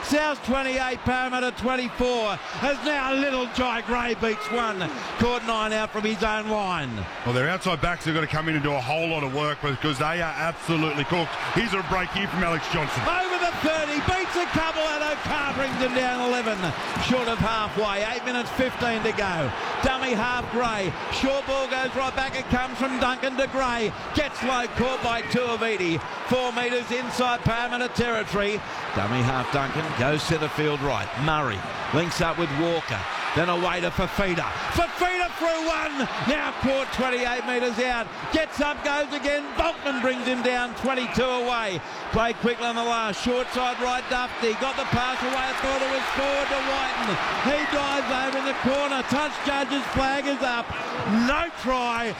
South 28, Parramatta 24. As now Little Jai Gray beats one. Caught 9 out from his own line. Well, their outside backs have got to come in and do a whole lot of work because they are absolutely cooked. Here's a break here from Alex Johnson. Over the 30, beats a couple, and O'Carr brings him down 11. Short of halfway, 8 minutes 15 to go. Dummy half Gray. Short ball goes right back. It comes from Duncan to Gray. Gets low, caught by Tuiviti. 4 metres inside Parramatta territory. Dummy half Duncan goes centre field right. Murray links up with Walker. Then away to Fafita. Fafita through one. Now caught 28 metres out. Gets up, goes again. Volkman brings him down 22 away. Played quickly on the last. Short side right, Dufty. Got the pass away. I thought it was forward to Whiten. He dives over in the corner. Touch judge's flag is up. No try.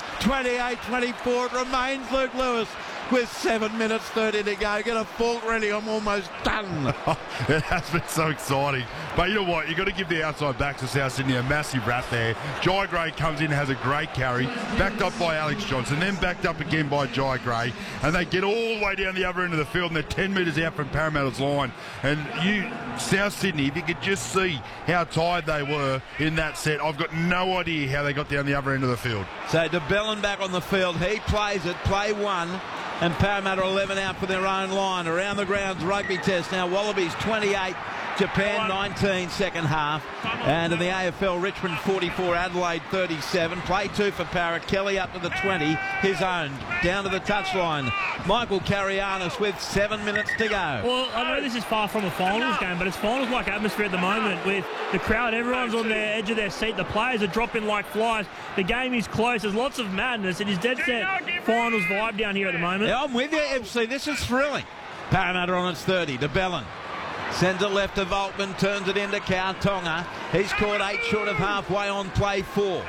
28-24. It remains Luke Lewis with 7 minutes 30 to go. Get a fault ready. I'm almost done. It has been so exciting. But you know what? You've got to give the outside backs to South Sydney a massive rap there. Jai Gray comes in, has a great carry, backed up by Alex Johnson, then backed up again by Jai Gray, and they get all the way down the other end of the field, and they're 10 metres out from Parramatta's line. And you, South Sydney, if you could just see how tired they were in that set, I've got no idea how they got down the other end of the field. So de Belin back on the field. He plays it, play one. And Parramatta 11 out for their own line. Around the grounds rugby test now. Wallabies 28, Japan 19 second half. And in the AFL, Richmond 44, Adelaide 37. Play 2 for Parra. Kelly up to the 20, his own. Down to the touchline. Michael Carianis with 7 minutes to go. Well, I know this is far from a finals game, but it's finals-like atmosphere at the moment with the crowd. Everyone's on their edge of their seat. The players are dropping like flies. The game is close. There's lots of madness. It is dead set finals vibe down here at the moment. Yeah, I'm with you, MC. This is thrilling. Parramatta on its 30. De Belin sends it left to Volkman, turns it into Kautonga. He's caught 8 short of halfway on play 4.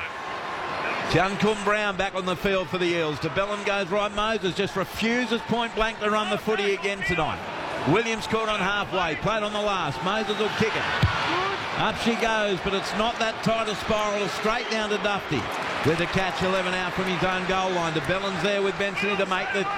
Juncum Brown back on the field for the Eels. De Belin goes right. Moses just refuses point blank to run the footy again tonight. Williams caught on halfway, played on the last. Moses will kick it. Up she goes, but it's not that tight a spiral. Straight down to Dufty with the catch. 11 out from his own goal line. De Belin's there with Bensoni to make the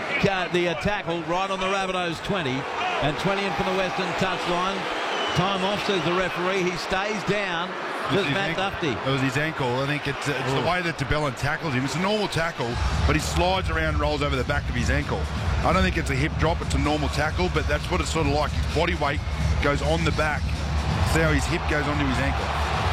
tackle right on the Rabbitohs 20. And 20 in from the western touchline. Time off, says the referee. He stays down. Just Matt Dufty. It was his ankle. I think it's the way that de Belin tackles him. It's a normal tackle, but he slides around and rolls over the back of his ankle. I don't think it's a hip drop. It's a normal tackle, but that's what it's sort of like. His body weight goes on the back. See how his hip goes onto his ankle.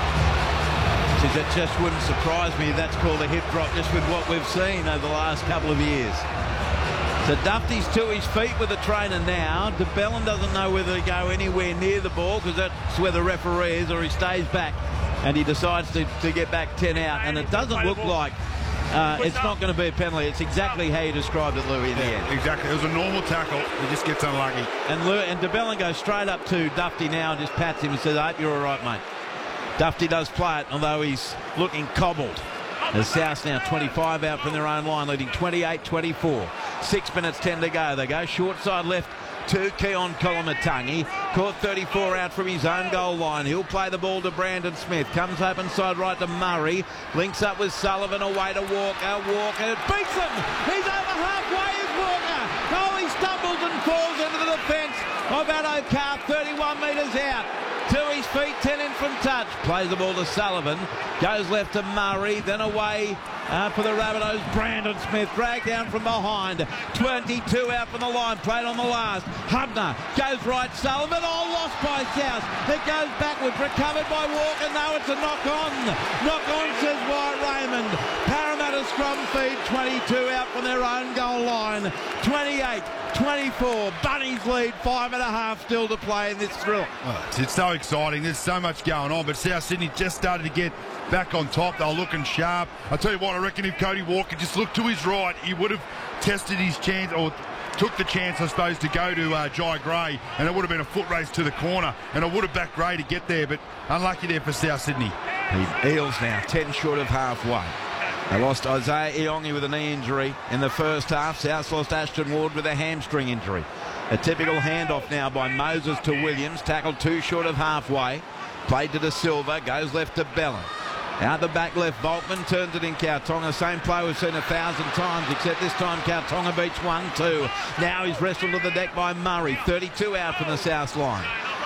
It just wouldn't surprise me if that's called a hip drop just with what we've seen over the last couple of years. So Dufty's to his feet with the trainer now. De Belin doesn't know whether to go anywhere near the ball because that's where the referee is, or he stays back and he decides to get back 10 out. And it doesn't look like it's not going to be a penalty. It's exactly how you described it, Louis, in the end. Exactly. It was a normal tackle. He just gets unlucky. And De Belin goes straight up to Dufty now and just pats him and says, I hope you're all right, mate. Dufty does play it, although he's looking cobbled. As South now 25 out from their own line, leading 28-24. 6 minutes 10 to go. They go short side left to Keon Kolomatangi. Caught 34 out from his own goal line. He'll play the ball to Brandon Smith. Comes open side right to Murray. Links up with Sullivan away to Walker. Walker beats him. He's over halfway is Walker. Oh, he stumbles and falls into the defence of O'Carr. 31 metres out. To his feet, 10 in from touch. Plays the ball to Sullivan. Goes left to Murray. Then away for the Rabbitohs. Brandon Smith dragged down from behind. 22 out from the line. Played on the last. Hubner goes right. Sullivan. Oh, lost by South. It goes backwards. Recovered by Walker. No, it's a knock on. Knock on, says Wyatt Raymond. Parramatta scrum feed. 22 out from their own goal line. 28-24. Bunnies lead. 5.5 still to play in this thrill. Oh, it's so exciting. There's so much going on, but South Sydney just started to get back on top. They're looking sharp. I tell you what, I reckon if Cody Walker just looked to his right, he would have tested his chance, or took the chance, I suppose, to go to Jai Gray, and it would have been a foot race to the corner, and I would have backed Gray to get there, but unlucky there for South Sydney. The Eels now 10 short of halfway. They lost Isaiah Iongi with a knee injury in the first half. South lost Ashton Ward with a hamstring injury. A typical handoff now by Moses to Williams. Tackled 2 short of halfway. Played to De Silva. Goes left to Belin. Out the back left, Volkman turns it in Kautonga. Same play we've seen 1,000 times, except this time Kautonga beats 1-2. Now he's wrestled to the deck by Murray. 32 out from the South line.